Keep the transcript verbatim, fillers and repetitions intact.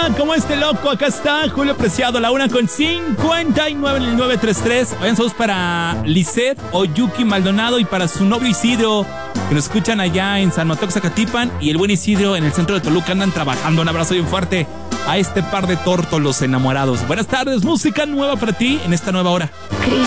como este loco, acá está Julio Preciado, la una con cincuenta y nueve en el nueve tres tres. Oigan, saludos para Lisette Oyuki Maldonado y para su novio Isidro, que nos escuchan allá en San Mateo, Zacatipan, y el buen Isidro en el centro de Toluca andan trabajando. Un abrazo bien fuerte a este par de tórtolos enamorados. Buenas tardes, música nueva para ti en esta nueva hora. Cristo